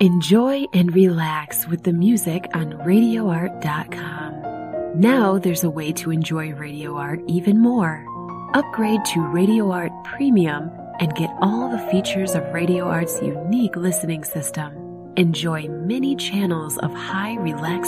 Enjoy and relax with the music on RadioArt.com. Now there's a way to enjoy Radio Art even more. Upgrade to Radio Art Premium and get all the features of Radio Art's unique listening system. Enjoy many channels of high relaxation